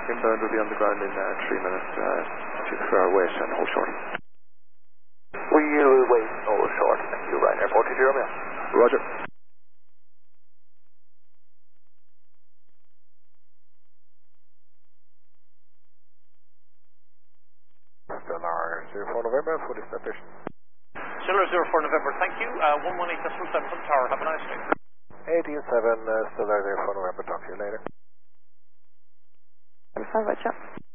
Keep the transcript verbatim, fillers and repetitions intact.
Inbound will be on the ground in uh, three minutes. Uh, too far away, and hold short. We'll wait, hold short. Thank you, Ryanair forty zero mil. Roger. Stellar zero four November, full establishment. Stellar zero four November, thank you. Uh, one one eight decimal seven from tower. Have a nice day. eighteen seven, uh, Stellar zero four November, talk to you later. Alpha, watch out.